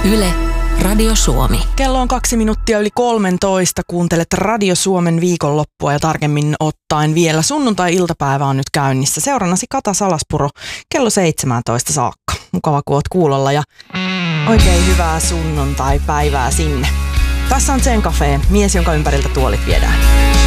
Yle, Radio Suomi. Kello on 13:02. Kuuntelet Radio Suomen viikonloppua ja tarkemmin ottaen vielä sunnuntai-iltapäivä on nyt käynnissä. Seurannasi Kata Salaspuro kello 17 saakka. Mukava kun oot kuulolla ja oikein hyvää sunnuntai-päivää sinne. Tässä on Zen Cafe, mies jonka ympäriltä tuolit viedään.